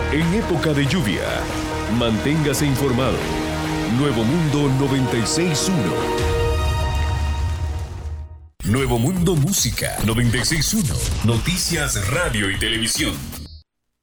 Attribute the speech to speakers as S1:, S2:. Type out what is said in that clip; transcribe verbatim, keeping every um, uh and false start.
S1: en época de lluvia. Manténgase informado. Nuevo Mundo noventa y seis punto uno. Nuevo Mundo Música noventa y seis punto uno. Noticias, radio y televisión.